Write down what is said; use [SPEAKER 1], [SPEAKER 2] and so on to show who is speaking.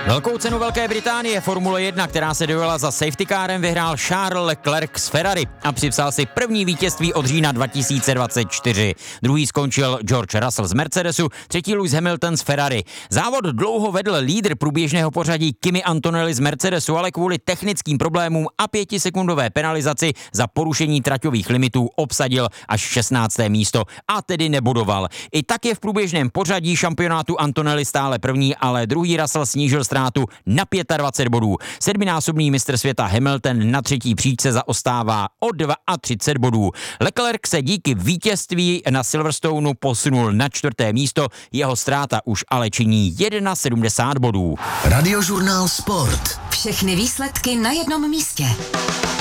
[SPEAKER 1] Velkou cenu Velké Británie Formule 1, která se dojela za safety carem, vyhrál Charles Leclerc z Ferrari a připsal si první vítězství od října 2024. Druhý skončil George Russell z Mercedesu, třetí Lewis Hamilton z Ferrari. Závod dlouho vedl lídr průběžného pořadí Kimi Antonelli z Mercedesu, ale kvůli technickým problémům a 5sekundové penalizaci za porušení traťových limitů obsadil až 16. místo a tedy nebodoval. I tak je v průběžném pořadí šampionátu Antonelli stále první, ale druhý Russell snížil ztrátu na 25 bodů. Sedminásobný mistr světa Hamilton na třetí příčce zaostává o 32 bodů. Leclerc se díky vítězství na Silverstoneu posunul na 4. místo, jeho ztráta už ale činí 71 bodů.
[SPEAKER 2] Radiožurnál Sport.
[SPEAKER 3] Všechny výsledky na jednom místě.